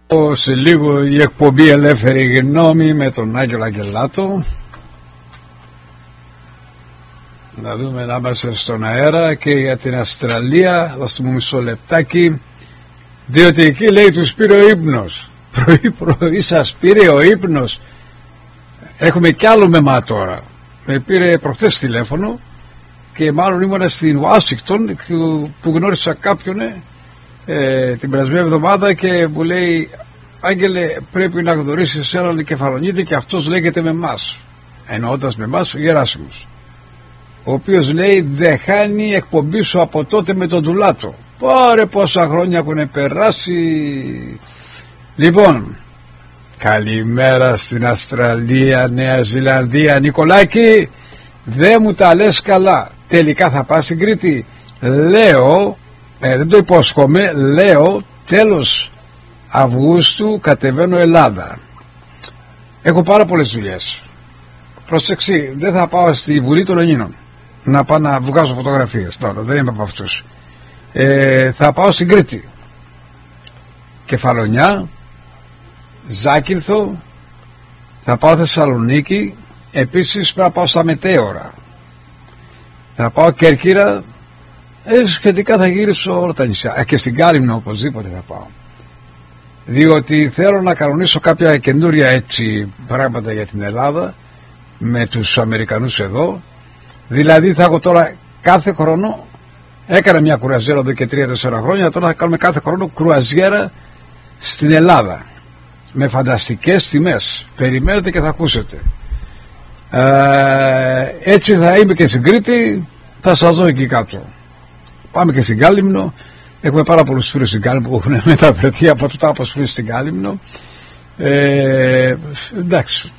Σε λίγο η εκπομπή Ελεύθερη Γνώμη με τον Άγγελο Αγγελάτο. Να δούμε να είμαστε στον αέρα. Και για την Αυστραλία δώσουμε μισό λεπτάκι, διότι εκεί λέει τους πήρε ο ύπνος. Πρωί σας πήρε ο ύπνος. Έχουμε κι άλλο μεμά τώρα. Με πήρε προχτές τηλέφωνο και μάλλον ήμουν στην Ουάσιγκτον που γνώρισα κάποιον την περασμένη εβδομάδα και μου λέει, Άγγελε, πρέπει να γνωρίσεις έναν κεφαλονίτη και αυτός λέγεται με εμάς, εννοώντας με εμάς ο Γεράσιμος, ο οποίος λέει δεν χάνει εκπομπή σου από τότε με τον Τουλάτο. Πάρε πόσα χρόνια έχουν περάσει. Λοιπόν, καλημέρα στην Αυστραλία, Νέα Ζηλανδία. Νικολάκη, δεν μου τα λες καλά. Τελικά θα πας στην Κρήτη? Λέω, δεν το υπόσχομαι, λέω τέλος Αυγούστου κατεβαίνω Ελλάδα. Έχω πάρα πολλές δουλειές. Προσεξή, δεν θα πάω στη Βουλή των Ελλήνων να πάω να βγάζω φωτογραφίες. Τώρα δεν είμαι από αυτούς. Θα πάω στην Κρήτη, Κεφαλονιά, Ζάκυνθο, θα πάω Θεσσαλονίκη. Επίσης πρέπει να πάω στα Μετέωρα, θα πάω Κέρκυρα. Σχετικά θα γυρίσω όλα τα νησιά και στην Κάλυμνο οπωσδήποτε θα πάω, διότι θέλω να κανονίσω κάποια καινούρια έτσι πράγματα για την Ελλάδα με τους Αμερικανούς εδώ. Δηλαδή θα έχω τώρα κάθε χρόνο, έκανα μια κρουαζιέρα εδώ και 3-4 χρόνια, τώρα θα κάνουμε κάθε χρόνο κρουαζιέρα στην Ελλάδα με φανταστικές τιμές. Περιμένετε και θα ακούσετε. Έτσι θα είμαι και στην Κρήτη, θα σας δω εκεί κάτω. Πάμε και στην Κάλυμνο. Έχουμε πάρα πολλούς φίλους στην Κάλυμνο που έχουν μεταφερθεί από το τάπος φίλους στην Κάλυμνο. Εντάξει.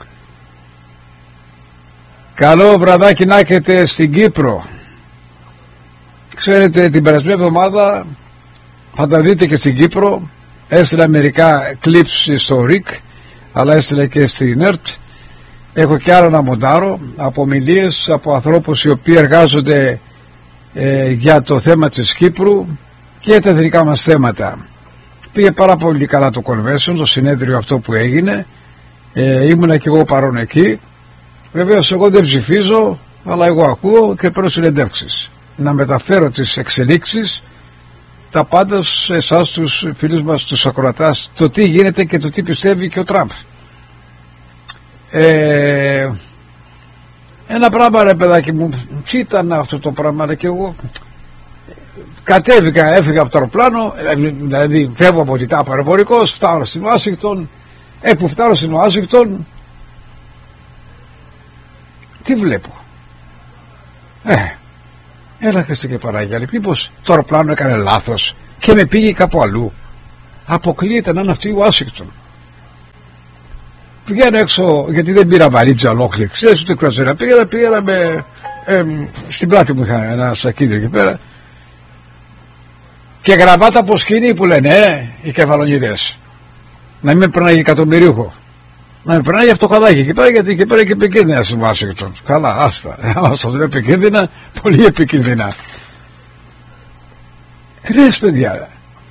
Καλό βραδάκι να έχετε στην Κύπρο. Ξέρετε, την περασμένη εβδομάδα θα τα δείτε και στην Κύπρο. Έστειλα μερικά clips στο RIC, αλλά έστειλα και στην ΕΡΤ. Έχω και άλλα να μοντάρω από ομιλίες από ανθρώπους οι οποίοι εργάζονται για το θέμα της Κύπρου και για τα εθνικά μας θέματα. Πήγε πάρα πολύ καλά το convention, το συνέδριο αυτό που έγινε. Ήμουνα και εγώ παρόν εκεί. Βεβαίως εγώ δεν ψηφίζω, αλλά εγώ ακούω και παίρνω συνεντεύξεις, να μεταφέρω τις εξελίξεις, τα πάντα σε εσάς τους φίλους μας, τους ακροατάς, το τι γίνεται και το τι πιστεύει και ο Τραμπ. Ένα πράγμα, ρε παιδάκι μου, τι ήταν αυτό το πράγμα? Και εγώ κατέβηκα, έφυγα από το αεροπλάνο, δηλαδή φεύγω από την τάπα αεροπορικός, φτάνω στην Ουάσιγκτον. Που φτάνω στην Ουάσιγκτον, τι βλέπω? Έλα Χριστέ και Παναγία, μήπως το αεροπλάνο έκανε λάθος και με πήγε κάπου αλλού? Αποκλείεται να είναι αυτή η Ουάσιγκτον. Πηγαίνω έξω, γιατί δεν πήρα βαρίτσα ολόκληρη, ξέρεις, ούτε κρουαζιέρα. Πήγαινα με, στην πλάτη μου είχα ένα σακίδιο εκεί πέρα και γραβάτα από σκηνή που λένε οι κεφαλονίδες. Να μην με περνάει εκατομμυρίουχο, να με περνάει αυτοκαδάκι εκεί πέρα, γιατί εκεί πέρα και επικίνδυνα στην Ουάσιγκτον. Καλά, άστα, άμα σας λέω επικίνδυνα, πολύ επικίνδυνα. Ρε παιδιά,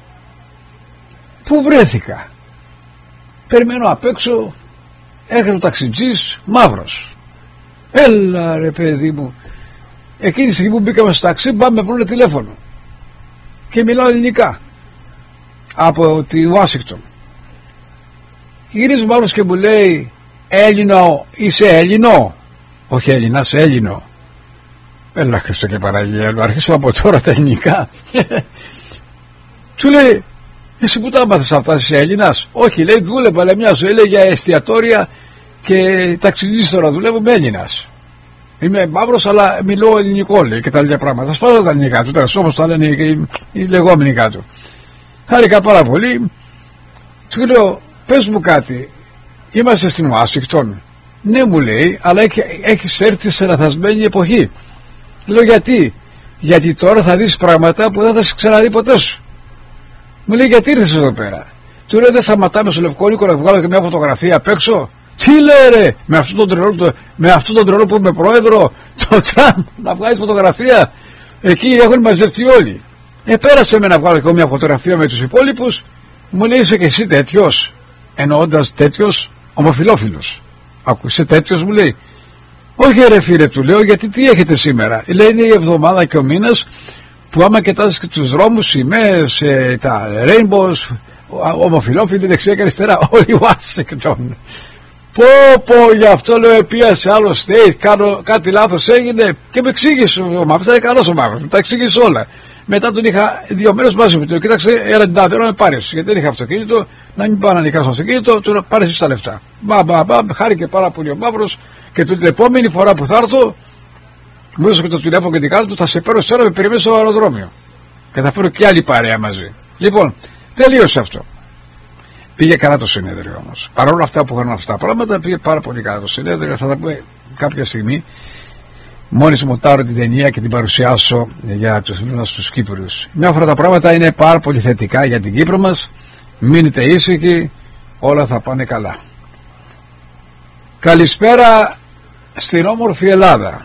πού βρέθηκα? Περιμένω απ' έξω, έρχεται ο ταξιτζής μαύρος. Έλα ρε παιδί μου. Εκείνη τη στιγμή που μπήκαμε στο ταξί, πάμε με τηλέφωνο και μιλάω ελληνικά από τη Ουάσιγκτον. Γυρίζει μαύρος και μου λέει, Έλληνο, είσαι Έλληνο? Όχι Έλληνας, Έλληνο. Έλα Χριστό και Παναγία, αρχίσω από τώρα τα ελληνικά. Του λέει, εσύ που τα έμαθες αυτά, είσαι Έλληνας? Όχι, λέει, δούλευα, αλλά μια ζωή, λέει, για εστιατόρια και ταξιδίς τώρα, δουλεύω με Έλληνας. Είμαι μαύρος, αλλά μιλώ ελληνικό, λέει, και τα ίδια πράγματα. Σπάζω τα ελληνικά του, τώρα, όπως τα λένε οι λεγόμενοι κάτω. Χάρηκα πάρα πολύ. Του λέω, πες μου κάτι, είμαστε στην Ουάσιγκτον? Ναι, μου λέει, αλλά έχεις έρθει σε λαθασμένη εποχή. Λέω, γιατί? Γιατί τώρα θα δεις πράγματα που δεν θα σε ξαναδεί ποτέ σου. Μου λέει, γιατί ήρθες εδώ πέρα? Του λέω, δεν σταματάμε στο Λευκόνικο να βγάλω και μια φωτογραφία απ' έξω? Τι λέει ρε, με αυτόν τον τρελό που είμαι πρόεδρο, το Τραμπ, να βγάλει φωτογραφία? Εκεί έχουν μαζευτεί όλοι. Πέρασε με να βγάλω και μια φωτογραφία με τους υπόλοιπους Μου λέει, είσαι και εσύ τέτοιος? Εννοώντας τέτοιος ομοφυλόφιλος. Είσαι τέτοιος, μου λέει. Όχι ρε φίλε, του λέω, γιατί τι έχετε σήμερα? Λέει, είναι η εβδομάδα και ο μήνας που άμα κοιτάζεις και τους δρόμους, σημαίες, τα rainbows, ομοφυλόφιλοι δεξιά και αριστερά, όλοι Washington. Πω, γι' αυτό λέω, πήγα σε άλλο state, κάτι λάθος έγινε και με εξήγησε ο Μαύρος. Θα είναι καλός ο Μαύρος, τα εξήγησε όλα. Μετά τον είχα 2 μέρες μαζί μου. Του λέω, κοίταξε, έλα την τάδε ώρα να με πάρεις. Γιατί δεν είχα αυτοκίνητο, να μην πάω να νοικιάσω το αυτοκίνητο, του να πάρεις τα λεφτά. Χάρηκε πάρα πολύ ο Μαύρος και την επόμενη φορά που θα έρθω, μου έδωσε και το τηλέφωνο και την κάρτα του, θα σε παίρνω σένα, με περιμένει στο αεροδρόμιο. Και θα φέρω και άλλη παρέα μαζί. Λοιπόν, τελείωσε αυτό. Πήγε καλά το συνέδριο όμως. Παρόλα αυτά που είχαν αυτά τα πράγματα, πήγε πάρα πολύ καλά το συνέδριο. Θα τα πούμε κάποια στιγμή. Μόλις μοντάρω την ταινία και την παρουσιάσω για τους φίλους μας τους Κύπριους. Μια φορά τα πράγματα είναι πάρα πολύ θετικά για την Κύπρο μας. Μείνετε ήσυχοι, όλα θα πάνε καλά. Καλησπέρα στην όμορφη Ελλάδα.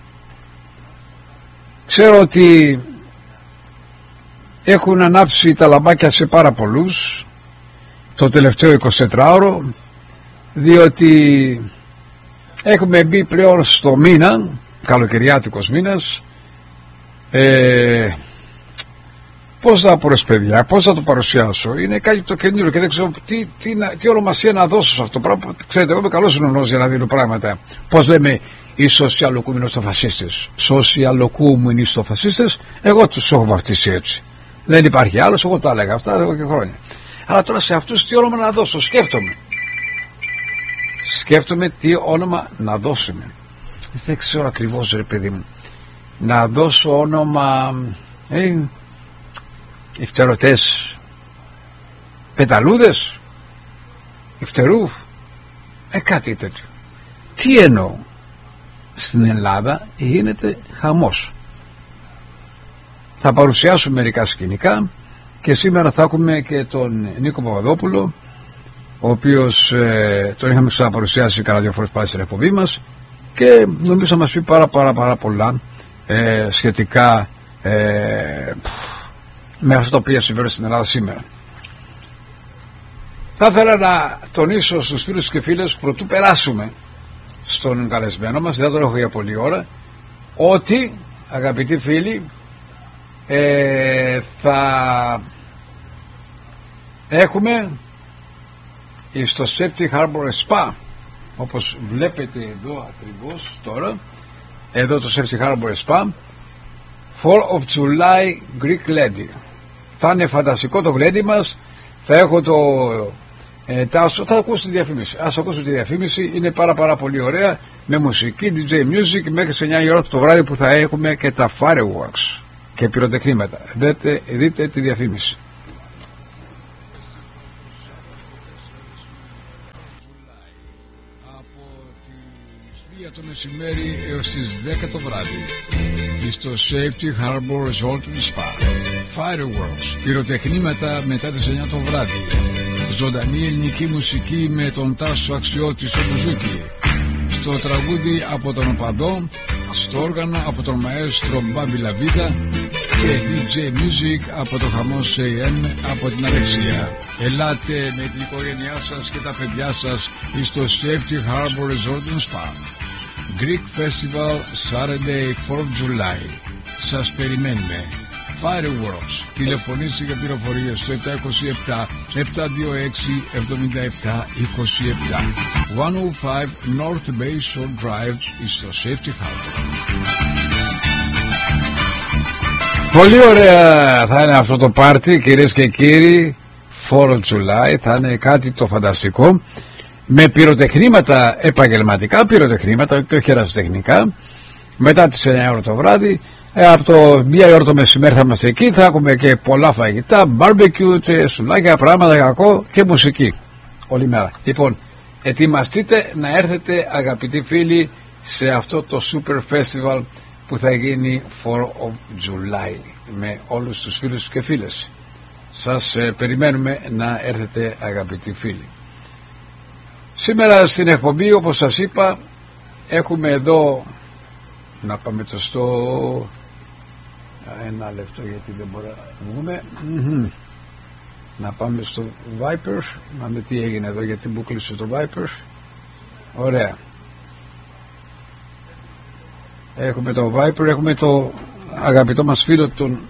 Ξέρω ότι έχουν ανάψει τα λαμπάκια σε πάρα πολλούς το τελευταίο 24ωρο, διότι έχουμε μπει πλέον στο μήνα, καλοκαιριάτικος μήνας. Πώς θα πω, παιδιά, πώς θα το παρουσιάσω? Είναι κάτι το καινούριο και δεν ξέρω τι ονομασία να δώσω σε αυτό το πράγμα. Ξέρετε, εγώ είμαι καλός γνωστός για να δίνω πράγματα. Πώς λέμε οι σοσιαλοκομμουνιστοφασίστες? Σοσιαλοκομμουνιστοφασίστες, εγώ τους έχω βαφτίσει έτσι. Δεν υπάρχει άλλος, εγώ τα έλεγα αυτά εδώ και χρόνια. Αλλά τώρα σε αυτούς τι όνομα να δώσω? Σκέφτομαι τι όνομα να δώσουμε. Δεν ξέρω ακριβώς, ρε παιδί μου. Να δώσω όνομα οι φτερωτές πεταλούδες, οι φτερού, κάτι τέτοιο. Τι εννοώ? Στην Ελλάδα γίνεται χαμός. Θα παρουσιάσουμε μερικά σκηνικά και σήμερα θα έχουμε και τον Νίκο Παπαδόπουλο, ο οποίος τον είχαμε ξαναπαρουσιάσει κάνα 2 φορές πάλι στην εκπομπή μας και νομίζω θα μας πει πάρα πολλά σχετικά με αυτό το οποίο συμβαίνει στην Ελλάδα σήμερα. Θα ήθελα να τονίσω στους φίλους και φίλες, πρωτού περάσουμε στον καλεσμένο μας, δεν τον έχω για πολλή ώρα, ότι αγαπητοί φίλοι, θα έχουμε στο Safety Harbor Spa, όπως βλέπετε εδώ ακριβώς τώρα, εδώ το Safety Harbor Spa, 4 of July Greek Lady. Θα είναι φανταστικό το γλέντι μας. Θα έχω το Τάσο, θα ακούσω τη διαφήμιση. Ας ακούσω τη διαφήμιση, είναι πάρα πολύ ωραία, με μουσική, DJ music, μέχρι σε 9 η ώρα το βράδυ που θα έχουμε και τα fireworks και πυροτεχνήματα. Δείτε τη διαφήμιση. Από τις 1 το μεσημέρι έως τις 10 το βράδυ στο Safety Harbor Resort Spa. Fireworks, πυροτεχνήματα μετά τις 9 το βράδυ. Ζωντανή ελληνική μουσική με τον Τάσο Αξιώτη στο μπουζούκι. Στο τραγούδι από τον Οπαδό, στο όργανο από τον μαέστρο Μπάμπη Λαβίδα και DJ Music από το Χαμός AM από την Αλεξία. Ελάτε με την οικογένειά σας και τα παιδιά σας στο Safety Harbor Resort Spa. Greek Festival Saturday 4 July. Σας περιμένουμε. Fireworks. Τηλεφωνήσει για πληροφορίες στο 727-726-7727. 105 North Bay Shore Drive στο Safety Harbor. Πολύ ωραία θα είναι αυτό το πάρτι, κυρίες και κύριοι. 4 July θα είναι κάτι το φανταστικό, με πυροτεχνήματα, επαγγελματικά πυροτεχνήματα και όχι ερασιτεχνικά, μετά τις 9 ώρα το βράδυ. Από το 1 ώρα το μεσημέρι θα είμαστε εκεί, θα έχουμε και πολλά φαγητά, barbecue, σουλάκια, πράγματα κακό και μουσική όλη μέρα. Λοιπόν, ετοιμαστείτε να έρθετε αγαπητοί φίλοι σε αυτό το super festival που θα γίνει 4 of July με όλους τους φίλους και φίλες. Σας περιμένουμε να έρθετε αγαπητοί φίλοι. Σήμερα στην εκπομπή, όπως σας είπα, έχουμε εδώ, να πάμε το στο... Ένα λεπτό γιατί δεν μπορώ να βγούμε. Να πάμε στο Viper. Να δούμε τι έγινε εδώ, γιατί μου κλείσε το Viper. Ωραία. Έχουμε το Viper, έχουμε το αγαπητό μας φίλο τον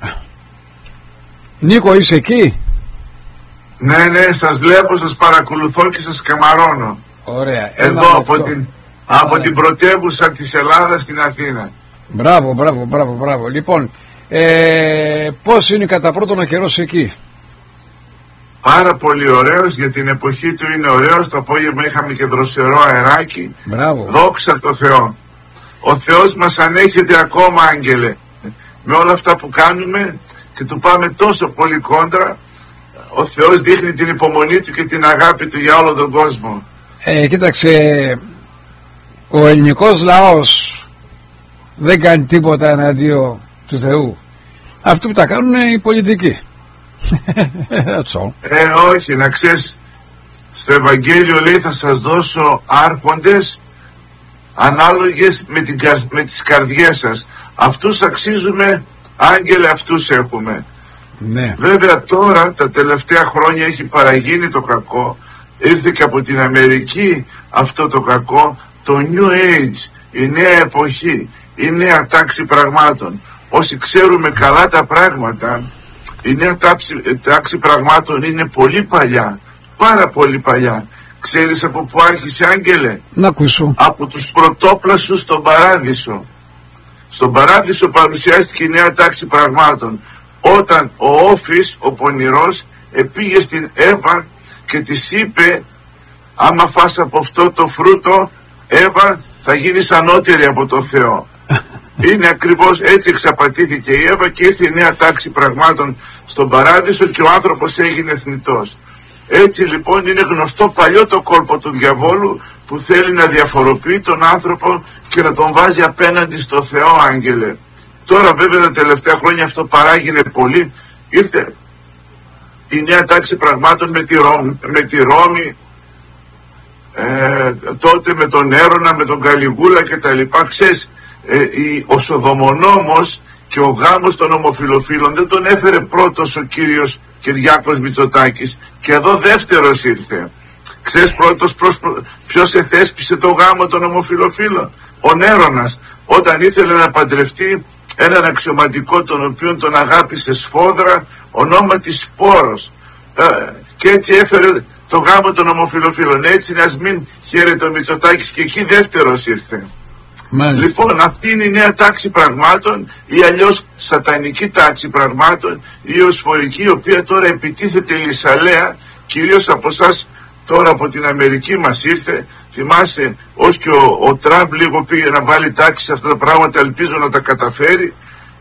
Νίκο. Είσαι εκεί? Ναι, σας βλέπω, σας παρακολουθώ και σας καμαρώνω. Ωραία. Εδώ από την πρωτεύουσα της Ελλάδας στην Αθήνα. Μπράβο. Λοιπόν, πώς είναι κατά πρώτον ο καιρός εκεί? Πάρα πολύ ωραίος, για την εποχή του είναι ωραίος. Το απόγευμα είχαμε και δροσερό αεράκι. Μπράβο. Δόξα τω Θεώ. Ο Θεός μας ανέχεται ακόμα, άγγελε, με όλα αυτά που κάνουμε και του πάμε τόσο πολύ κόντρα. Ο Θεός δείχνει την υπομονή του και την αγάπη του για όλο τον κόσμο. Κοίταξε, ο ελληνικός λαός δεν κάνει τίποτα εναντίον του Θεού. Αυτοί που τα κάνουν είναι οι πολιτικοί. Όχι, να ξέρεις, στο Ευαγγέλιο λέει θα σας δώσω άρχοντες ανάλογες με τις καρδιές σας. Αυτούς αξίζουμε, άγγελε, αυτούς έχουμε. Ναι. Βέβαια τώρα τα τελευταία χρόνια έχει παραγίνει το κακό. Ήρθε και από την Αμερική αυτό το κακό, το New Age, η νέα εποχή, η νέα τάξη πραγμάτων. Όσοι ξέρουμε καλά τα πράγματα, η νέα τάξη πραγμάτων είναι πολύ παλιά, πάρα πολύ παλιά. Ξέρεις από που άρχισε, άγγελε? Να ακούσω. Από τους πρωτόπλασους στον Παράδεισο. Στον Παράδεισο παρουσιάστηκε η νέα τάξη πραγμάτων όταν ο Όφης, ο πονηρός, πήγε στην Εύα και της είπε, άμα φας από αυτό το φρούτο, Εύα, θα γίνεις ανώτερη από το Θεό. Είναι ακριβώς έτσι, εξαπατήθηκε η Εύα και ήρθε η νέα τάξη πραγμάτων στον Παράδεισο και ο άνθρωπος έγινε θνητός. Έτσι λοιπόν είναι γνωστό παλιό το κόλπο του διαβόλου που θέλει να διαφοροποιεί τον άνθρωπο και να τον βάζει απέναντι στο Θεό, άγγελε. Τώρα βέβαια τα τελευταία χρόνια αυτό παράγινε πολύ. Ήρθε η νέα τάξη πραγμάτων με τη Ρώμη, τότε με τον Έρωνα, με τον Καλιγούλα και τα λοιπά. Ξέρεις, ο Σοδομονόμος και ο γάμος των ομοφυλοφίλων δεν τον έφερε πρώτος ο κύριος Κυριάκος Μητσοτάκης, και εδώ δεύτερος ήρθε. Ξέρεις πρώτος ποιος εθέσπισε το γάμο των ομοφυλοφίλων? Ο Νέρονας, όταν ήθελε να παντρευτεί έναν αξιωματικό τον οποίον τον αγάπησε σφόδρα, ονόματι Σπόρος, και έτσι έφερε το γάμο των ομοφυλοφίλων. Έτσι να μην χαίρεται ο Μητσοτάκης, και εκεί δεύτερος ήρθε. Μάλιστα. Λοιπόν, αυτή είναι η νέα τάξη πραγμάτων, ή αλλιώς σατανική τάξη πραγμάτων, η οσφορική, η οποία τώρα επιτίθεται λυσαλέα, κυρίως από εσάς τώρα από την Αμερική μας ήρθε. Θυμάσαι, ως και ο Τραμπ λίγο πήγε να βάλει τάξη σε αυτά τα πράγματα, ελπίζω να τα καταφέρει.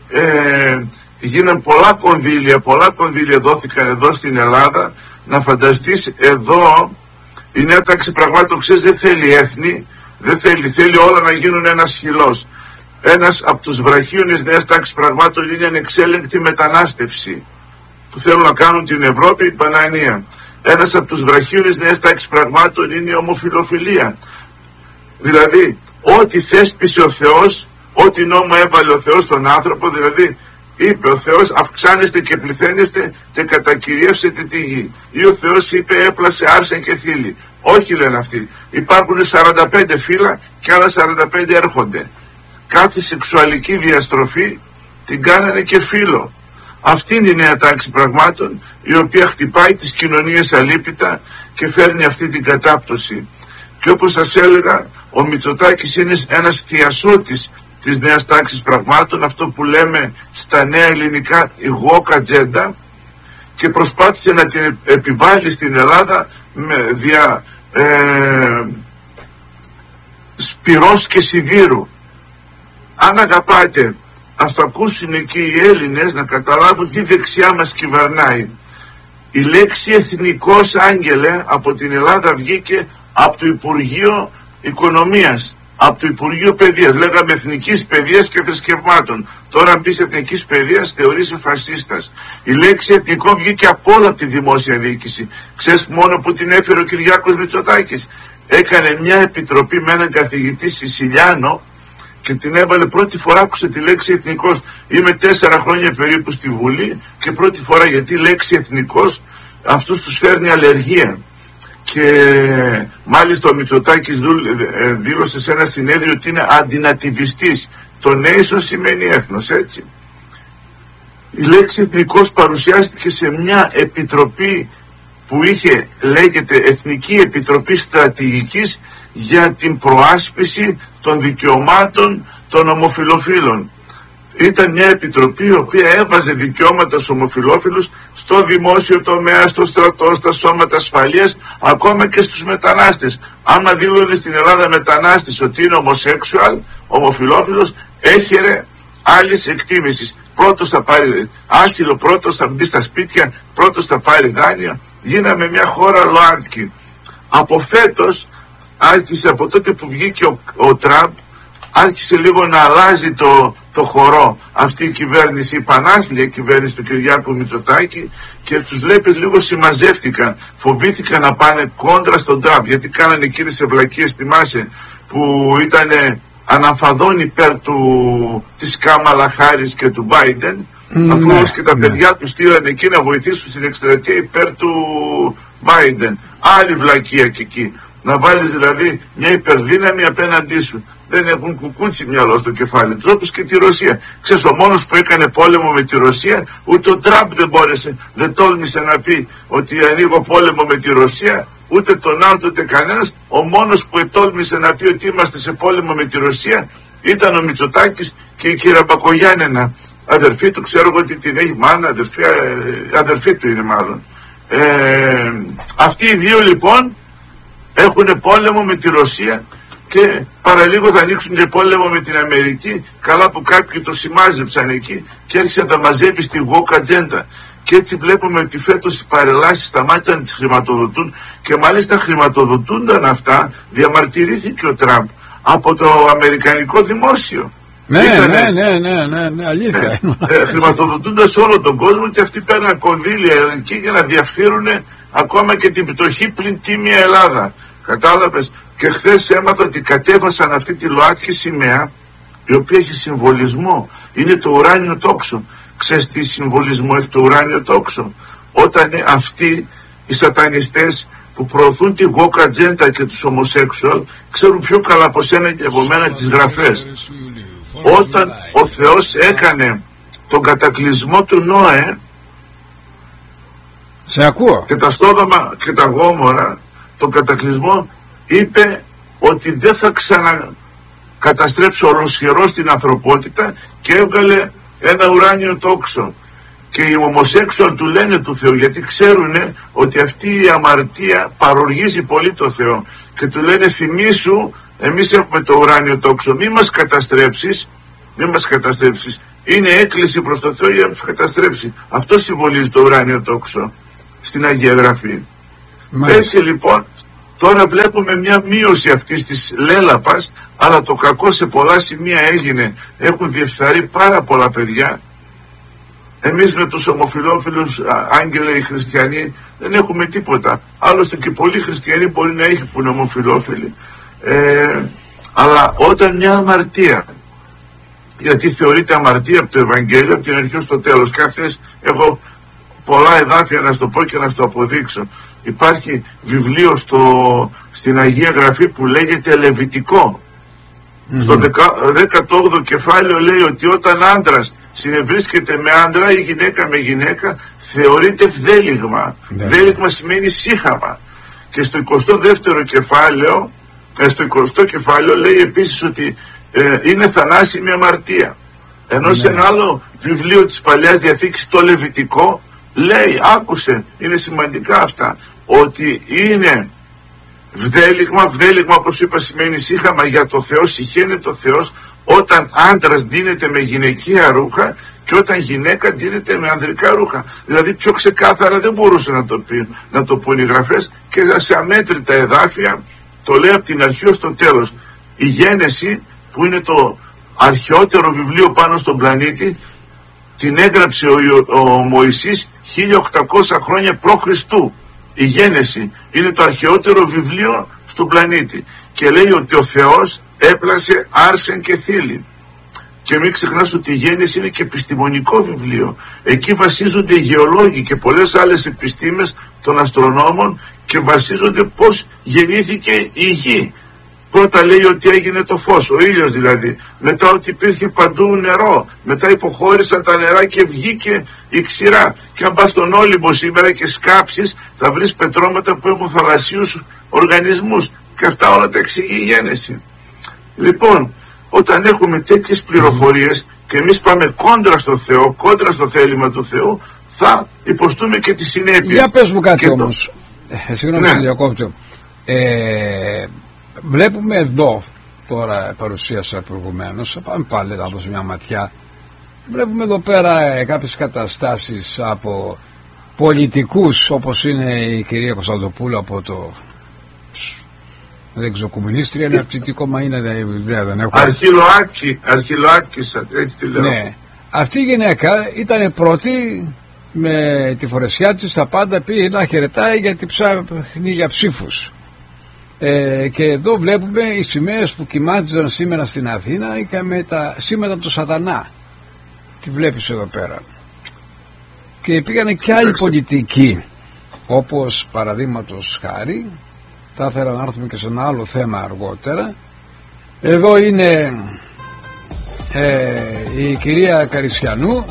Γίναν πολλά κονδύλια δόθηκαν εδώ στην Ελλάδα. Να φανταστείς, εδώ η νέα τάξη πραγμάτων, ξέρεις, δεν θέλει έθνη, δεν θέλει όλα να γίνουν ένας χυλός. Ένας από τους βραχίονες νέας τάξης πραγμάτων είναι η ανεξέλεγκτη μετανάστευση που θέλουν να κάνουν την Ευρώπη μπανανία. Ένας από τους βραχίονες νέας τάξης πραγμάτων είναι η ομοφυλοφιλία. Δηλαδή, ό,τι θέσπισε ο Θεός, ό,τι νόμο έβαλε ο Θεός στον άνθρωπο, δηλαδή είπε ο Θεός αυξάνεστε και πληθαίνεστε και κατακυριεύσετε τη γη. Ή ο Θεός είπε έπλασε άρσεν και θήλυ. Όχι, λένε αυτοί. Υπάρχουν 45 φύλλα και άλλα 45 έρχονται. Κάθε σεξουαλική διαστροφή την κάνανε και φύλλο. Αυτή είναι η νέα τάξη πραγμάτων, η οποία χτυπάει τις κοινωνίες αλίπητα και φέρνει αυτή την κατάπτωση. Και όπως σας έλεγα, ο Μητσοτάκης είναι ένας θειασότης της νέας τάξης πραγμάτων, αυτό που λέμε στα νέα ελληνικά η woke agenda, και προσπάθησε να την επιβάλλει στην Ελλάδα δια σπυρός και σιδήρου. Αν αγαπάτε, ας το ακούσουν εκεί οι Έλληνες να καταλάβουν τι δεξιά μας κυβερνάει. Η λέξη εθνικός, άγγελε, από την Ελλάδα βγήκε από το Υπουργείο Οικονομίας, από το Υπουργείο Παιδείας. Λέγαμε εθνικής παιδείας και θρησκευμάτων. Τώρα αν πεις εθνικής παιδείας θεωρείσαι φασίστας. Η λέξη εθνικό βγήκε από όλα τη δημόσια διοίκηση. Ξέρεις μόνο που την έφερε ο Κυριάκος Μητσοτάκης? Έκανε μια επιτροπή με έναν καθηγητή Σισιλιάνο και την έβαλε πρώτη φορά, άκουσε τη λέξη εθνικός. Είμαι 4 χρόνια περίπου στη Βουλή και πρώτη φορά, γιατί η λέξη εθνικός αυτούς τους φέρνει αλλεργία. Και μάλιστα ο Μητσοτάκης δήλωσε σε ένα συνέδριο ότι είναι αντινατιβιστής. Το nation σημαίνει έθνος, έτσι. Η λέξη εθνικός παρουσιάστηκε σε μια επιτροπή που λέγεται Εθνική Επιτροπή Στρατηγικής για την προάσπιση των δικαιωμάτων των ομοφυλοφίλων. Ήταν μια επιτροπή η οποία έβαζε δικαιώματα στους ομοφυλόφιλους στο δημόσιο τομέα, στο στρατό, στα σώματα ασφαλείας, ακόμα και στους μετανάστες. Άμα δήλωνε στην Ελλάδα μετανάστης ότι είναι ομοσέξουαλ, ομοφυλόφιλος, έχερε άλλης εκτίμησης. Πρώτος θα πάρει άσυλο, πρώτος θα μπει στα σπίτια, πρώτος θα πάρει δάνεια. Γίναμε μια χώρα ΛΟΑΤΚΙ. Από φέτος άρχισε, από τότε που βγήκε ο Τραμπ, άρχισε λίγο να αλλάζει το χορό αυτή η κυβέρνηση, η πανάθλια κυβέρνηση του Κυριάκου Μητσοτάκη, και τους βλέπεις λίγο συμμαζεύτηκαν, φοβήθηκαν να πάνε κόντρα στον Τραμπ, γιατί κάνανε εκείνες ευλακίες, θυμάσαι, που ήταν αναφαδόν υπέρ της Κάμαλα Χάρις και του Μπάιντεν, αφού και τα παιδιά τους στείλανε εκεί να βοηθήσουν στην εκστρατεία υπέρ του Μπάιντεν. Άλλη βλακεία και εκεί. Να βάλεις δηλαδή μια υπερδύναμη απέναντί σου. Δεν έχουν κουκούτσι μυαλό στο κεφάλι τους, όπως και τη Ρωσία. Ξέρεις, ο μόνος που έκανε πόλεμο με τη Ρωσία, ούτε ο Τραμπ δεν τόλμησε να πει ότι ανοίγω πόλεμο με τη Ρωσία, ούτε το ΝΑΤΟ ούτε κανένας. Ο μόνος που ετόλμησε να πει ότι είμαστε σε πόλεμο με τη Ρωσία ήταν ο Μητσοτάκης και η κυρία Μπακογιάννενα, αδερφή του, ξέρω εγώ ότι την έχει μάνα, αδερφή του είναι μάλλον. Αυτοί οι δύο λοιπόν έχουν πόλεμο με τη Ρωσία και παραλίγο θα ανοίξουν και πόλεμο με την Αμερική. Καλά που κάποιοι το σημάζεψαν εκεί και άρχισε να τα μαζεύει στη woke agenda. Και έτσι βλέπουμε ότι φέτος οι παρελάσεις σταμάτησαν να τις χρηματοδοτούν, και μάλιστα χρηματοδοτούνταν αυτά, διαμαρτυρήθηκε ο Τραμπ, από το αμερικανικό δημόσιο. Ναι, αλήθεια. Χρηματοδοτούνταν σε όλο τον κόσμο, και αυτοί παίρναν κονδύλια εκεί για να διαφθείρουν ακόμα και την πτωχή πλην τίμια Ελλάδα. Κατάλαβες? Και χθες έμαθα ότι κατέβασαν αυτή τη ΛΟΑΤΚΙ σημαία, η οποία έχει συμβολισμό. Είναι το ουράνιο τόξο. Ξέρεις τι συμβολισμό έχει το ουράνιο τόξο? Όταν αυτοί οι σατανιστές που προωθούν τη woke agenda και τους homosexual ξέρουν πιο καλά από σένα και από μένα τις γραφές. Όταν ο Θεός έκανε τον κατακλυσμό του Νόε, σε ακούω, και τα Σόδομα και τα Γόμορα, τον κατακλυσμό, είπε ότι δεν θα ξανακαταστρέψει ολοσχερός την ανθρωπότητα, και έβγαλε ένα ουράνιο τόξο. Και οι ομοσέξουαλ του λένε του Θεού, γιατί ξέρουν ότι αυτή η αμαρτία παροργίζει πολύ το Θεό, και του λένε θυμήσου, εμείς έχουμε το ουράνιο τόξο, μη μας καταστρέψεις, είναι έκκληση προς το Θεό για να τους καταστρέψει. Αυτό συμβολίζει το ουράνιο τόξο στην Αγία Γραφή. Έτσι λοιπόν τώρα βλέπουμε μια μείωση αυτής της λέλαπας, αλλά το κακό σε πολλά σημεία έγινε. Έχουν διεφθαρεί πάρα πολλά παιδιά. Εμείς με τους ομοφυλόφιλους, άγγελοι οι χριστιανοί, δεν έχουμε τίποτα. Άλλωστε και πολλοί χριστιανοί μπορεί να έχει που είναι ομοφυλόφιλοι. Αλλά όταν μια αμαρτία, γιατί θεωρείται αμαρτία από το Ευαγγέλιο από την αρχή ως το τέλος, κάθε έχω πολλά εδάφια να στο πω και να στο αποδείξω. Υπάρχει βιβλίο στην Αγία Γραφή που λέγεται Λεβιτικό. Στο 18ο κεφάλαιο λέει ότι όταν άντρας συνευρίσκεται με άντρα ή γυναίκα με γυναίκα, θεωρείται βδέλιγμα. Βδέλιγμα σημαίνει σύχαμα. Και στο 22ο κεφάλαιο, στο 20ο κεφάλαιο λέει επίσης ότι είναι θανάσιμη αμαρτία. Ενώ σε ένα άλλο βιβλίο της Παλαιάς Διαθήκης, το Λεβιτικό, λέει, άκουσε, είναι σημαντικά αυτά, ότι είναι βδέλιγμα όπως είπα σημαίνει σύχαμα για το Θεό, συχαίνεται το Θεός όταν άντρας δίνεται με γυναικεία ρούχα και όταν γυναίκα δίνεται με ανδρικά ρούχα. Δηλαδή πιο ξεκάθαρα δεν μπορούσε να το πούν οι γραφές, και σε αμέτρητα εδάφια το λέει από την αρχή ως το τέλος. Η Γένεση, που είναι το αρχαιότερο βιβλίο πάνω στον πλανήτη, την έγραψε ο Μωυσής 1800 χρόνια π.Χ. Η Γένεση είναι το αρχαιότερο βιβλίο στον πλανήτη, και λέει ότι ο Θεός έπλασε άρσεν και θήλυ. Και μην ξεχνάς ότι η γέννηση είναι και επιστημονικό βιβλίο. Εκεί βασίζονται οι γεωλόγοι και πολλές άλλες επιστήμες των αστρονόμων και βασίζονται πώς γεννήθηκε η γη. Πρώτα λέει ότι έγινε το φως, ο ήλιος δηλαδή. Μετά ότι υπήρχε παντού νερό. Μετά υποχώρησαν τα νερά και βγήκε η ξηρά. Και αν πας στον Όλυμπο σήμερα και σκάψεις, θα βρεις πετρώματα που έχουν θαλασσίους οργανισμούς. Και αυτά όλα τα εξηγεί η γέννηση. Λοιπόν, όταν έχουμε τέτοιες πληροφορίες και εμείς πάμε κόντρα στο Θεό, κόντρα στο θέλημα του Θεού, θα υποστούμε και τις συνέπειες. Για πες μου κάτι όμως. Συγγνώμη, ναι. Διακόπτω. Βλέπουμε εδώ, τώρα παρουσίασα προηγουμένως, πάμε πάλι να δώσουμε μια ματιά. Βλέπουμε εδώ πέρα κάποιες καταστάσεις από πολιτικούς, όπως είναι η κυρία Κωνσταντοπούλου από το... Δεν ξέρω, κομμουνίστρια είναι αυτή, τι κόμμα είναι, δεν έχω. Αρχιλοάτκη, έτσι τη λέω. Ναι. Αυτή η γυναίκα ήταν πρώτη με τη φορεσιά της, τα πάντα πήγε να χαιρετάει γιατί ψάχνει για ψήφους. Και εδώ βλέπουμε οι σημαίες που κοιμάτιζαν σήμερα στην Αθήνα, είχαμε τα σήματα από το σατανά. Τι βλέπεις εδώ πέρα. Και πήγανε και άλλοι πολιτικοί, όπως παραδείγματος χάρη, θα ήθελα να έρθουμε και σε ένα άλλο θέμα αργότερα. Εδώ είναι η κυρία Καρισιανού,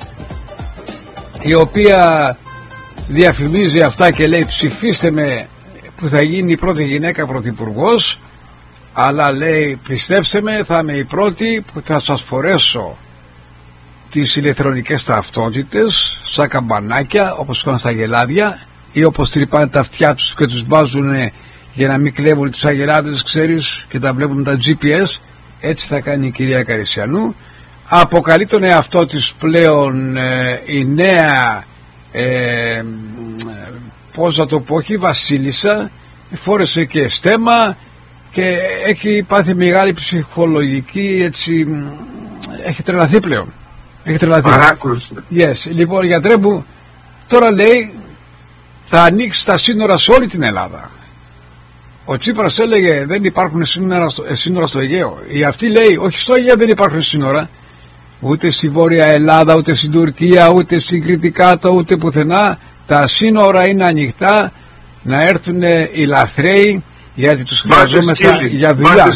η οποία διαφημίζει αυτά και λέει ψηφίστε με που θα γίνει η πρώτη γυναίκα πρωθυπουργός, αλλά λέει πιστέψτε με θα είμαι η πρώτη που θα σας φορέσω τις ηλεκτρονικές ταυτότητες σαν καμπανάκια όπως κάνουν στα αγελάδια ή όπως τρυπάνε τα αυτιά τους και τους βάζουν για να μην κλέβουν τις αγελάδες, ξέρεις, και τα βλέπουν με τα GPS. Έτσι θα κάνει η κυρία Καρισιανού. Αποκαλεί τον εαυτό της πλέον η νέα πώς να το πω, όχι βασίλισσα, φόρεσε και στέμμα και έχει πάθει μεγάλη ψυχολογική, έτσι, έχει τρελαθεί πλέον. Έχει τρελαθεί. Παράκρουση. Yes. Λοιπόν, γιατρέ μου, τώρα λέει θα ανοίξει τα σύνορα σε όλη την Ελλάδα. Ο Τσίπρας έλεγε δεν υπάρχουν σύνορα στο Αιγαίο. Η αυτή λέει όχι, στο Αιγαίο δεν υπάρχουν σύνορα. Ούτε στη Βόρεια Ελλάδα, ούτε στην Τουρκία, ούτε στην Κρητικάτο, ούτε πουθενά. Τα σύνορα είναι ανοιχτά να έρθουν οι λαθρέοι γιατί τους χρειαζόμεθα για δουλειά.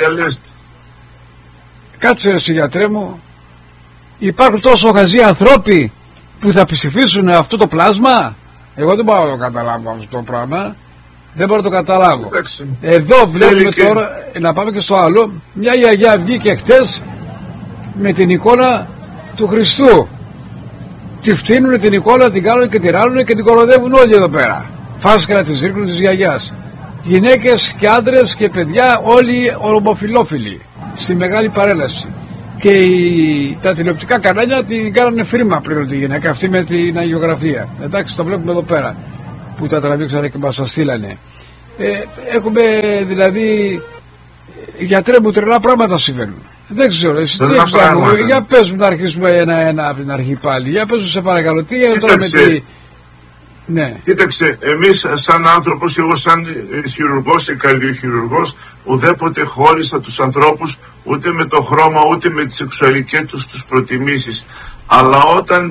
Κάτσε εσύ γιατρέ μου, υπάρχουν τόσο χαζοί ανθρώποι που θα ψηφίσουν αυτό το πλάσμα. Εγώ δεν μπορώ να το καταλάβω αυτό το πράγμα. Δεν μπορώ να το καταλάβω. Εδώ βλέπουμε τώρα, να πάμε και στο άλλο, μια γιαγιά βγήκε χτες με την εικόνα του Χριστού. Τη φτύνουν την εικόνα, την κάνουν και τη ράνουν και την κοροδεύουν όλοι εδώ πέρα. Φάσκαρα της ρίχνουν της γιαγιάς. Γυναίκες και άντρες και παιδιά, όλοι ομοφυλόφιλοι στη μεγάλη παρέλαση. Και τα τηλεοπτικά κανάλια την κάνανε φρίμα πλέον τη γυναίκα αυτή με την αγιογραφία. Εντάξει, το βλέπουμε εδώ πέρα που τα τραβήξανε και μας τα στείλανε. Έχουμε δηλαδή, γιατρέ μου, τρελά πράγματα συμβαίνουν. Δεν ξέρω, εσύ τι ξέρουμε. Για πες μου να αρχίσουμε ένα από την αρχή πάλι. Για πες μου σε παρακαλώ, τι έγινε τώρα με τη... Ναι. Κοίταξε, εμείς σαν άνθρωπος, εγώ σαν χειρουργός ή καρδιοχειρουργός, ουδέποτε χώρισα τους ανθρώπους ούτε με το χρώμα ούτε με τις σεξουαλικές τους προτιμήσεις. Αλλά όταν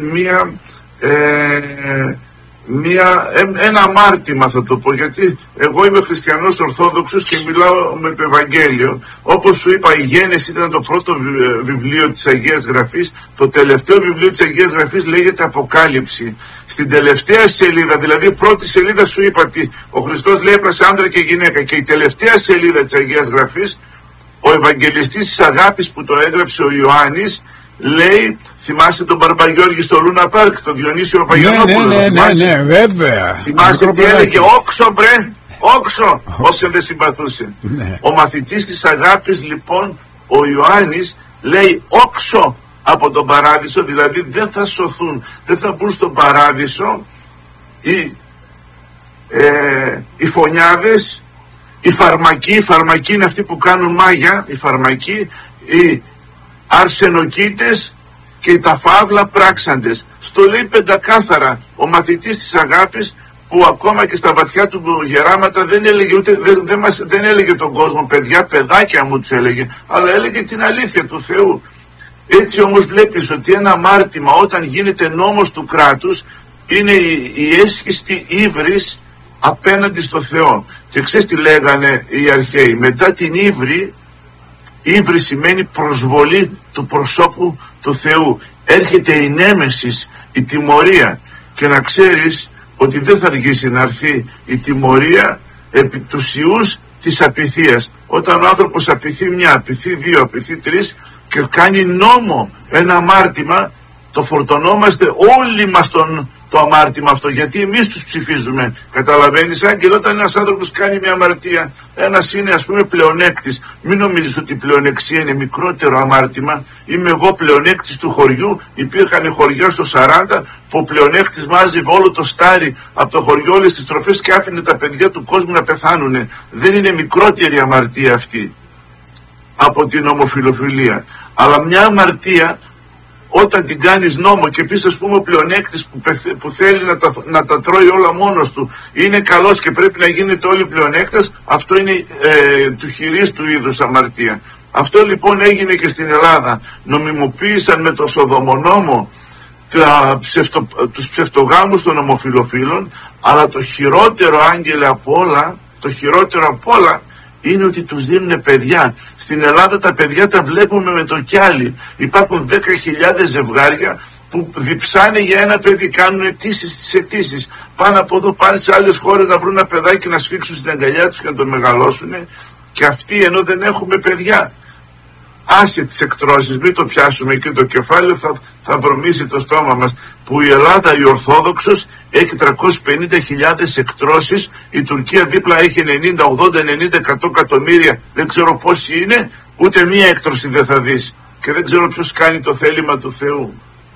ένα αμάρτημα θα το πω, γιατί εγώ είμαι χριστιανός ορθόδοξος και μιλάω με το Ευαγγέλιο. Όπως σου είπα, η Γέννηση ήταν το πρώτο βιβλίο της Αγίας Γραφής. Το τελευταίο βιβλίο της Αγίας Γραφής λέγεται Αποκάλυψη. Στην τελευταία σελίδα, δηλαδή πρώτη σελίδα σου είπα ότι ο Χριστός λέει έπρασε άντρα και γυναίκα, και η τελευταία σελίδα της Αγίας Γραφής, ο Ευαγγελιστής της Αγάπης που το έγραψε ο Ιωάννης, λέει, θυμάστε τον Μπαρμπαγιώργη στο Λούνα Πάρκ, τον Διονύσιο Παπαγιανόπουλο? Ναι, βέβαια. Θυμάστε τι έλεγε? Όξο μπρε, όξο, όποιον δεν συμπαθούσε. Ναι. Ο μαθητής της Αγάπης λοιπόν, ο Ιωάννης, λέει όξο από τον παράδεισο, δηλαδή δεν θα σωθούν, δεν θα μπουν στον παράδεισο οι φωνιάδες, οι φαρμακοί είναι αυτοί που κάνουν μάγια, οι φαρμακοί, οι αρσενοκίτες και οι τα φαύλα πράξαντες. Στο λέει πεντακάθαρα ο μαθητής της Αγάπης που ακόμα και στα βαθιά του γεράματα δεν έλεγε δεν έλεγε τον κόσμο παιδιά, παιδάκια μου τους έλεγε, αλλά έλεγε την αλήθεια του Θεού. Έτσι όμως βλέπεις ότι ένα αμάρτημα όταν γίνεται νόμος του κράτους είναι η έσχιστη ύβρις απέναντι στο Θεό. Και ξέρεις τι λέγανε οι αρχαίοι? Μετά την ύβρι σημαίνει προσβολή του προσώπου του Θεού. Έρχεται η νέμεσης, η τιμωρία, και να ξέρεις ότι δεν θα αργήσει να έρθει η τιμωρία επί τους ιούς της απειθίας. Όταν ο άνθρωπος απειθεί μια, απειθεί δύο, απειθεί τρεις και κάνει νόμο ένα αμάρτημα, το φορτωνόμαστε όλοι μας το αμάρτημα αυτό, γιατί εμείς τους ψηφίζουμε. Καταλαβαίνεις, Άγγελ, όταν ένας άνθρωπος κάνει μια αμαρτία, ένας είναι ας πούμε πλεονέκτης. Μην νομίζεις ότι η πλεονεξία είναι μικρότερο αμάρτημα. Είμαι εγώ πλεονέκτης του χωριού. Υπήρχαν χωριά στο 40 που ο πλεονέκτης μάζευε όλο το στάρι από το χωριό, όλες τις τροφές, και άφηνε τα παιδιά του κόσμου να πεθάνουνε. Δεν είναι μικρότερη αμαρτία αυτή από την ομοφιλοφιλία. Αλλά μια αμαρτία, όταν την κάνεις νόμο και πεις ας πούμε ο πλεονέκτης που θέλει να τα τρώει όλα μόνος του είναι καλός και πρέπει να γίνεται όλοι πλεονέκτες, αυτό είναι του χειρίστου είδους αμαρτία. Αυτό λοιπόν έγινε και στην Ελλάδα. Νομιμοποίησαν με το Σοδομονόμο τους ψευτογάμους των ομοφιλοφίλων, αλλά το χειρότερο, Άγγελε, από όλα είναι ότι τους δίνουν παιδιά. Στην Ελλάδα τα παιδιά τα βλέπουμε με το κιάλι. Υπάρχουν 10.000 ζευγάρια που διψάνε για ένα παιδί, κάνουν αιτήσεις. Πάνε από εδώ, πάνε σε άλλες χώρες να βρουν ένα παιδάκι να σφίξουν στην αγκαλιά τους και να το μεγαλώσουν, και αυτοί ενώ δεν έχουμε παιδιά. Άσε τις εκτρώσεις, μην το πιάσουμε εκεί το κεφάλι, θα βρωμίσει το στόμα μας. Που η Ελλάδα, η Ορθόδοξος, έχει 350.000 εκτρώσεις, η Τουρκία δίπλα έχει 90, 80, 90, 100 εκατομμύρια, δεν ξέρω πόσοι είναι, ούτε μία έκτρωση δεν θα δεις. Και δεν ξέρω ποιος κάνει το θέλημα του Θεού.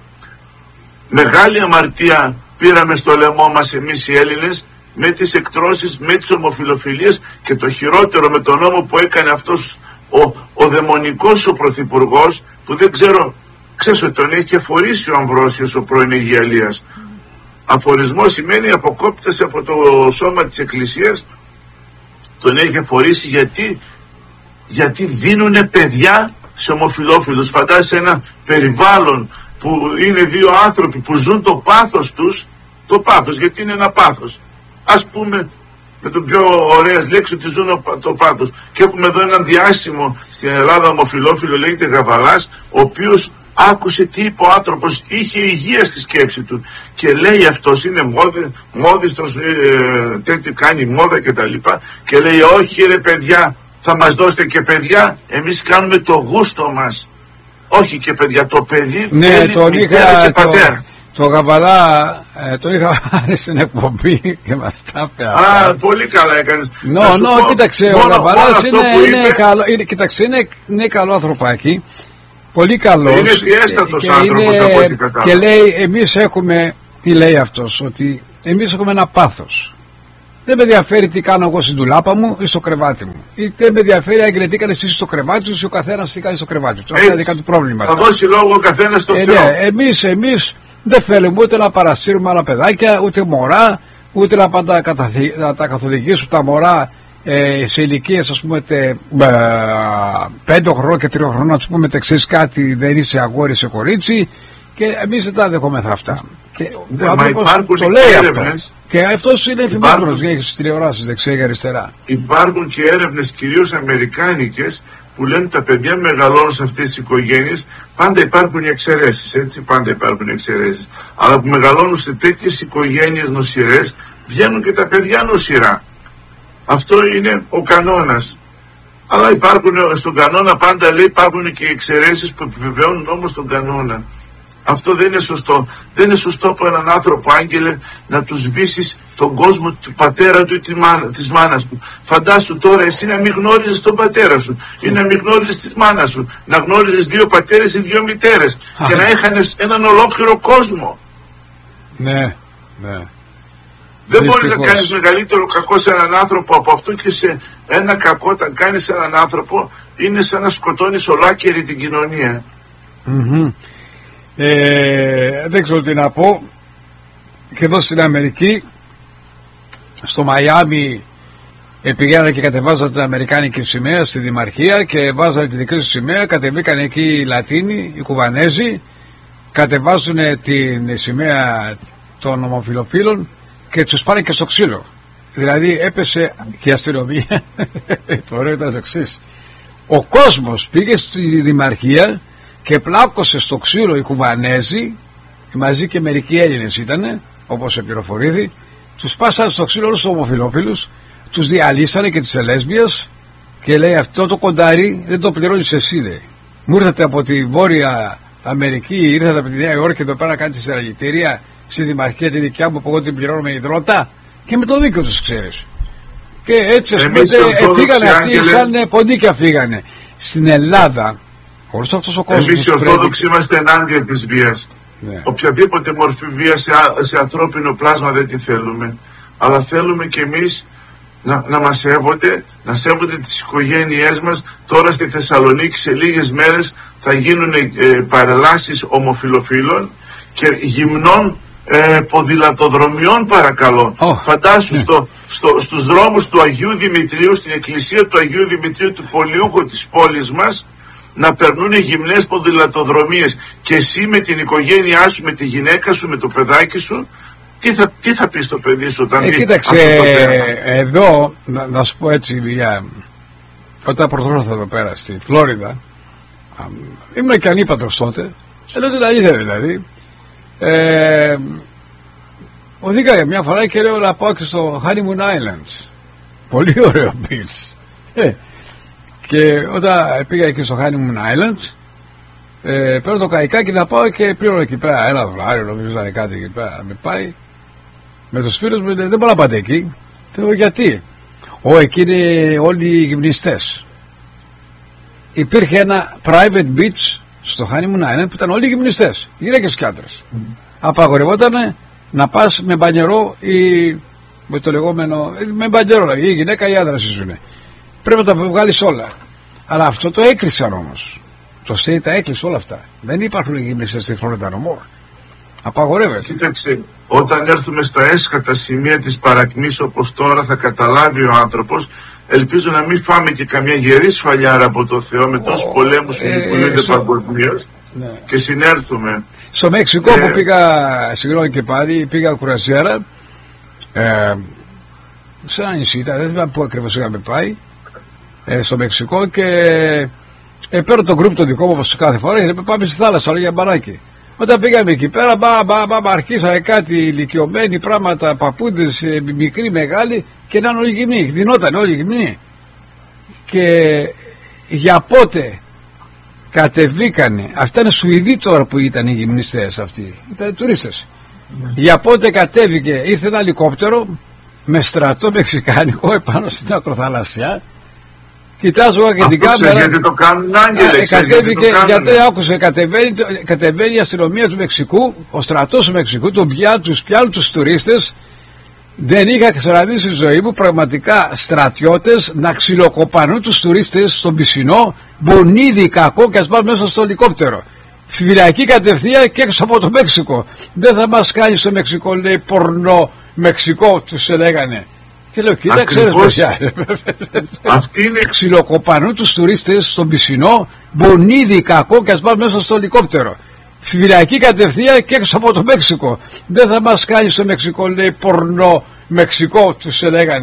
Μεγάλη αμαρτία πήραμε στο λαιμό μας εμείς οι Έλληνες, με τις εκτρώσεις, με τις ομοφιλοφιλίες, και το χειρότερο με τον νόμο που έκανε αυτός ο δαιμονικός ο πρωθυπουργός, που δεν ξέρω, ξέρεις ότι τον έχει αφορήσει ο Αμβρόσιος, ο πρώην Αιγιαλίας. Αφορισμό σημαίνει αποκόπτες από το σώμα της Εκκλησίας. Τον έχει αφορήσει γιατί δίνουνε παιδιά σε ομοφιλόφιλους. Φαντάζεσαι ένα περιβάλλον που είναι δύο άνθρωποι που ζουν το πάθος τους, το πάθος, γιατί είναι ένα πάθος, ας πούμε με τον πιο ωραία λέξη, ότι ζουν το πάθος. Και έχουμε εδώ έναν διάσημο στην Ελλάδα ομοφιλόφιλο, λέγεται Γαβαλάς, ο οποίος άκουσε τι είπε ο άνθρωπος, είχε υγεία στη σκέψη του και λέει αυτός είναι μόδιστος, τέτοιο κάνει μόδα κτλ. Και λέει όχι ρε παιδιά, θα μας δώσετε και παιδιά, εμείς κάνουμε το γούστο μας. Όχι και παιδιά, το παιδί θέλει μητέρα και πατέρα. Το Γαβαλά τον είχα πάρει στην εκπομπή και μας τα πια. Α, πολύ καλά έκανες. Κοίταξε, ο Γαβαλάς κοίταξε, είναι καλό ανθρωπάκι. Πολύ καλός. Είναι διέστατος άνθρωπος από ό,τι κατάλαβα. Και λέει, εμείς έχουμε, λέει αυτός, ότι εμείς έχουμε ένα πάθος. Δεν με ενδιαφέρει τι κάνω εγώ στην τουλάπα μου ή στο κρεβάτι μου. Δεν με ενδιαφέρει αν τι κάνεις εσύ στο κρεβάτι σου ή ο καθένας τι κάνει στο κρεβάτι του. Αυτό είναι δικά του πρόβλημα. Θα δώσει λόγο ο καθένας στο Θεό. Ναι, εμείς δεν θέλουμε ούτε να παρασύρουμε άλλα παιδάκια, ούτε μωρά, ούτε να τα καθοδηγήσουμε τα μωρά σε ηλικίες, ας πούμε 5 χρονών και 3 χρονών, να τους πούμε ξέρεις κάτι, δεν είσαι αγόρι, είσαι κορίτσι, και εμείς δεν τα δεχόμεθα αυτά. Και ο άνθρωπος το λέει αυτό. Και αυτός είναι εφημερίδος, έχει στις τηλεοράσεις δεξιά και αριστερά. Υπάρχουν και έρευνες, κυρίως αμερικάνικες, που λένε τα παιδιά μεγαλώνουν σε αυτές τις οικογένειες. Πάντα υπάρχουν εξαιρέσεις, έτσι, πάντα υπάρχουν εξαιρέσεις. Αλλά που μεγαλώνουν σε τέτοιες οικογένειες νοσηρές, βγαίνουν και τα παιδιά νοσηρά. Αυτό είναι ο κανόνας. Αλλά υπάρχουν στον κανόνα, πάντα λέει, υπάρχουν και εξαιρέσεις που επιβεβαιώνουν όμως τον κανόνα. Αυτό δεν είναι σωστό. Δεν είναι σωστό από έναν άνθρωπο, Άγγελε, να του σβήσεις τον κόσμο του πατέρα του ή της μάνας του. Φαντάσου τώρα εσύ να μην γνώριζες τον πατέρα σου ή να μην γνώριζες τη μάνα σου, να γνώριζες 2 πατέρες ή 2 μητέρες και να έχανες έναν ολόκληρο κόσμο. Ναι. Δεν μπορεί να κάνεις μεγαλύτερο κακό σε έναν άνθρωπο από αυτό, και σε ένα κακό όταν κάνεις σε έναν άνθρωπο είναι σαν να σκοτώνεις ολάκερη την κοινωνία. Δεν ξέρω τι να πω. Και εδώ στην Αμερική στο Μαϊάμι πηγαίνανε και κατεβάζανε την αμερικάνικη σημαία στη Δημαρχία και βάζανε τη δική του σημαία, κατεβήκαν εκεί οι Λατίνοι, οι Κουβανέζοι, κατεβάζουν την σημαία των ομοφυλοφίλων και τους πάνε και στο ξύλο. Δηλαδή έπεσε και η αστυνομία. Το ωραίο ήταν το εξής: ο κόσμος πήγε στη Δημαρχία και πλάκωσε στο ξύλο οι Κουβανέζοι, μαζί και μερικοί Έλληνες ήτανε, όπως πληροφορήθη, τους πάσανε στο ξύλο όλους τους ομοφυλόφιλους, τους διαλύσανε και τις ελέσβιες και λέει αυτό το κοντάρι δεν το πληρώνεις εσύ, λέει. Μου ήρθατε από τη Βόρεια Αμερική, ήρθατε από τη Νέα Υόρκη εδώ πέρα να κάνετε συλλαγητήρια στη Δημαρχία τη δικιά μου που εγώ την πληρώνω με υδρότα, και με το δίκιο τους ξέρεις. Και έτσι φύγανε αυτοί σαν ποντίκια φύγανε. Στην Ελλάδα όλος αυτός ο κόσμος. Εμείς οι Ορθόδοξοι είμαστε ενάντια της βίας. Ναι. Οποιαδήποτε μορφή βίας σε ανθρώπινο πλάσμα δεν τη θέλουμε. Αλλά θέλουμε κι εμείς να μας σέβονται, να σέβονται τις οικογένειές μας. Τώρα στη Θεσσαλονίκη σε λίγες μέρες θα γίνουν παρελάσεις ομοφυλοφίλων και γυμνών ποδηλατοδρομιών, παρακαλώ. Φαντάσου στους δρόμους του Αγίου Δημητρίου, στην εκκλησία του Αγίου Δημητρίου, του πολιούχου της πόλης μας, να περνούν γυμνές ποδηλατοδρομίες, και εσύ με την οικογένειά σου, με τη γυναίκα σου, με το παιδάκι σου, τι θα πει στο παιδί σου όταν κοίταξε, εδώ να σου πω έτσι, όταν προχωρούσα εδώ πέρα στη Φλόριδα, ήμουν και ανήπατρος τότε, ενώ την αλήθεια δηλαδή, οδήγα για μια φορά και λέω να πάω και στο Honeymoon Islands, πολύ ωραίο beach, και όταν πήγα εκεί στο Honeymoon Islands, παίρνω το καϊκάκι να πάω και πλήρω εκεί πέρα $1, νομίζω ήταν κάτι εκεί πέρα, με πάει με τους φίλους μου, δεν μπορώ να πάτε εκεί. Λέω γιατί? Εκεί είναι όλοι οι γυμνιστές. Υπήρχε ένα private beach στο Honeymoon Island που ήταν όλοι οι γυμνιστές, γυναίκες και άντρες. Απαγορευόταν να πας με μπανιερό ή με το λεγόμενο, με μπανιερό, η γυναίκα ή άντρας ζουν. Πρέπει να τα βγάλεις όλα. Αλλά αυτό το έκλεισαν όμως. Το state τα έκλεισε όλα αυτά. Δεν υπάρχουν γυμνιστές στη Florida no more. Απαγορεύεται. Κοίταξε, όταν έρθουμε στα έσχατα σημεία της παρακμής όπως τώρα θα καταλάβει ο άνθρωπος, ελπίζω να μην φάμε και καμιά γερή σφαλιάρα από το Θεό με τόσους πολέμους που πουλούνται παγκοσμίως, και συνέρθουμε. Στο Μεξικό που πήγα, συγγνώμη και πάλι, πήγα κουρασιέρα, σε ένα νησί, δεν θυμάμαι πού ακριβώς είχαμε πάει, στο Μεξικό, και παίρνω το γκρουπ το δικό μου κάθε φορά και πάμε στη θάλασσα, για μπαράκι. Όταν πήγαμε εκεί πέρα, αρχίσανε κάτι ηλικιωμένοι πράγματα, παππούδες, μικροί, μεγάλοι, και να είναι όλοι γυμνοί. Δινόταν όλοι γυμνοί. Και για πότε κατεβήκανε, αυτά είναι Σουηδοί τώρα που ήταν οι γυμνιστές αυτοί, ήταν τουρίστες. Για πότε κατέβηκε, ήρθε ένα ελικόπτερο με στρατό μεξικάνικο επάνω στην ακροθαλασσιά. Κοιτάζω και την κάμερα. Γιατί το κάνουν άγγελες. Γιατί άκουσε, κατεβαίνει η αστυνομία του Μεξικού, ο στρατός του Μεξικού, τους πιάνουν τους τουρίστες. Δεν είχα ξαναδεί στη ζωή μου πραγματικά στρατιώτες να ξυλοκοπανούν τους τουρίστες στον πισινό, μπονίδι κακό, και ας πάνε μέσα στο ελικόπτερο. Στη φυλακή κατευθείαν και έξω από το Μέξικο. Δεν θα μας κάνει στο Μεξικό, λέει, πορνό Μεξικό, τους λέγανε. Και λέω, κοίταξε ρε παιδιά, αυτή είναι... ξυλοκοπανούν τους τουρίστες στον πισινό, μπονίδι κακό, και ας πάνε μέσα στο ελικόπτερο. Στη φυλακή κατευθείαν και έξω από το Μέξικο. Δεν θα μας κάνει στο Μεξικό, λέει, πορνό Μεξικό, τους λέγανε.